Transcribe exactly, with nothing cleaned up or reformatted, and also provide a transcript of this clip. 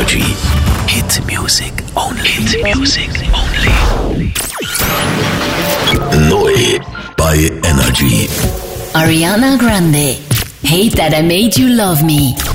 Energy. Hit music only. Hit music only. Neu bei Energy. Ariana Grande. Hate That I Made You Love Me.